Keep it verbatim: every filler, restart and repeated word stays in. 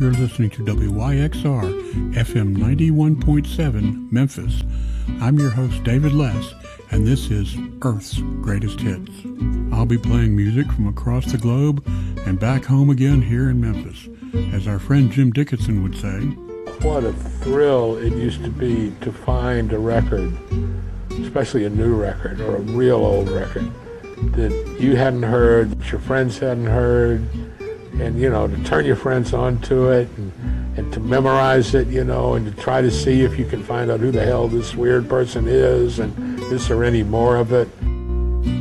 You're listening to W Y X R F M ninety-one point seven Memphis. I'm your host David Less, and this is Earth's Greatest Hits. I'll be playing music from across the globe and back home again here in Memphis. As our friend Jim Dickinson would say, what a thrill it used to be to find a record, especially a new record or a real old record, that you hadn't heard, that your friends hadn't heard, and, you know, to turn your friends onto it and, and to memorize it, you know, and to try to see if you can find out who the hell this weird person is and is there any more of it.